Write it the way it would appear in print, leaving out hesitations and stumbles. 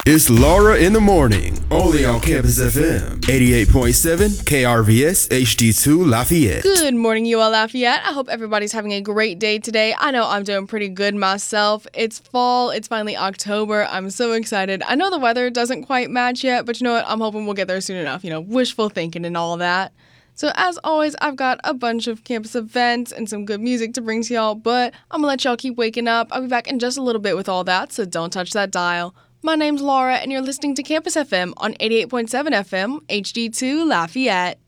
It's Laura in the morning, only on Campus FM, 88.7 KRVS HD2 Lafayette. Good morning, UL Lafayette. I hope everybody's having a great day today. I know I'm doing pretty good myself. It's fall. It's finally October. I'm so excited. I know the weather doesn't quite match yet, but you know what? I'm hoping we'll get there soon enough. Wishful thinking and all that. So as always, I've got a bunch of campus events and some good music to bring to y'all, but I'm going to let y'all keep waking up. I'll be back in just a little bit with all that, so don't touch that dial. My name's Laura, and you're listening to Campus FM on 88.7 FM, HD2 Lafayette.